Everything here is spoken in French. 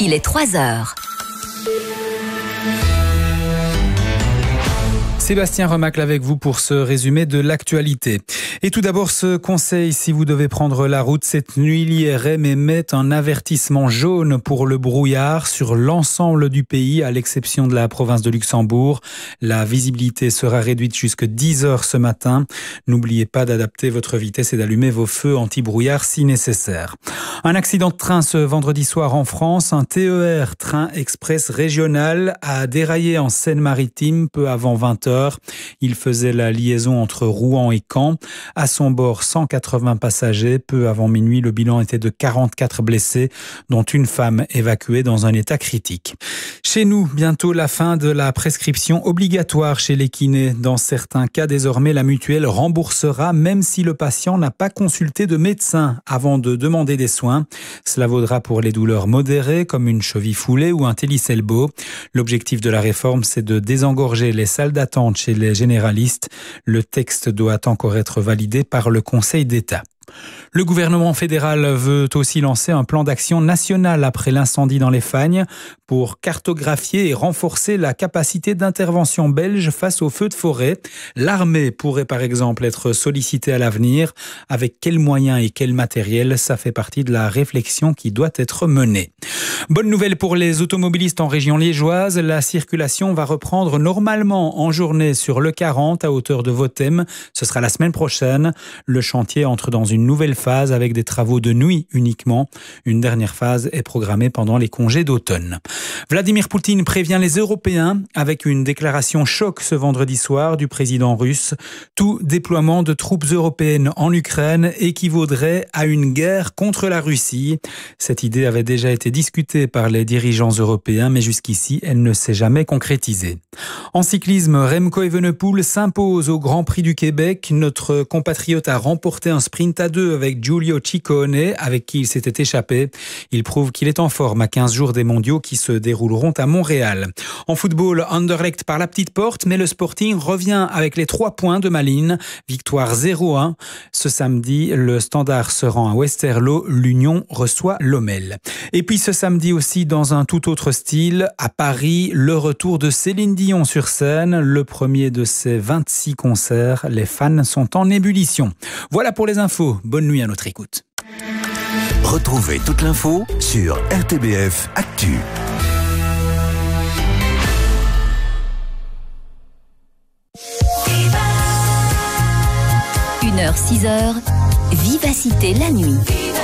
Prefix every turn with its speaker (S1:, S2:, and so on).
S1: Il est 3h.
S2: Sébastien Remacle avec vous pour ce résumé de l'actualité. Et tout d'abord, ce conseil, si vous devez prendre la route cette nuit, l'IRM émet un avertissement jaune pour le brouillard sur l'ensemble du pays, à l'exception de la province de Luxembourg. La visibilité sera réduite jusqu'à 10 heures ce matin. N'oubliez pas d'adapter votre vitesse et d'allumer vos feux anti-brouillard si nécessaire. Un accident de train ce vendredi soir en France. Un TER, train express régional, a déraillé en Seine-Maritime peu avant 20 heures. Il faisait la liaison entre Rouen et Caen. À son bord, 180 passagers. Peu avant minuit, le bilan était de 44 blessés, dont une femme évacuée dans un état critique. Chez nous, bientôt la fin de la prescription obligatoire chez les kinés. Dans certains cas, désormais, la mutuelle remboursera même si le patient n'a pas consulté de médecin avant de demander des soins. Cela vaudra pour les douleurs modérées, comme une cheville foulée ou un télis-elbow. L'objectif de la réforme, c'est de désengorger les salles d'attente chez les généralistes. Le texte doit encore être validé par le Conseil d'État. Le gouvernement fédéral veut aussi lancer un plan d'action national après l'incendie dans les Fagnes pour cartographier et renforcer la capacité d'intervention belge face aux feux de forêt. L'armée pourrait par exemple être sollicitée à l'avenir. Avec quels moyens et quel matériel, ça fait partie de la réflexion qui doit être menée. Bonne nouvelle pour les automobilistes en région liégeoise, la circulation va reprendre normalement en journée sur le 40 à hauteur de Vothem. Ce sera la semaine prochaine. Le chantier entre dans une nouvelle phase avec des travaux de nuit uniquement. Une dernière phase est programmée pendant les congés d'automne. Vladimir Poutine prévient les Européens avec une déclaration choc ce vendredi soir du président russe. Tout déploiement de troupes européennes en Ukraine équivaudrait à une guerre contre la Russie. Cette idée avait déjà été discutée par les dirigeants européens, mais jusqu'ici, elle ne s'est jamais concrétisée. En cyclisme, Remco Evenepoel s'impose au Grand Prix du Québec. Notre compatriote a remporté un sprint à 2 avec Giulio Ciccone, avec qui il s'était échappé. Il prouve qu'il est en forme à 15 jours des mondiaux qui se dérouleront à Montréal. En football, Anderlecht par la petite porte, mais le Sporting revient avec les 3 points de Malines. Victoire 0-1. Ce samedi, le Standard se rend à Westerlo. L'Union reçoit Lommel. Et puis ce samedi aussi, dans un tout autre style, à Paris, le retour de Céline Dion sur scène. Le premier de ses 26 concerts. Les fans sont en ébullition. Voilà pour les infos. Bonne nuit à notre écoute.
S3: Retrouvez toute l'info sur RTBF Actu.
S1: 1h, 6h, Vivacité la nuit.